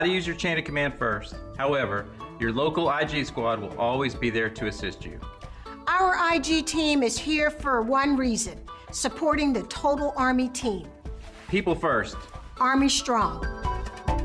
to use your chain of command first. However, your local IG squad will always be there to assist you. Our IG team is here for one reason: supporting the total Army team. People first. Army strong.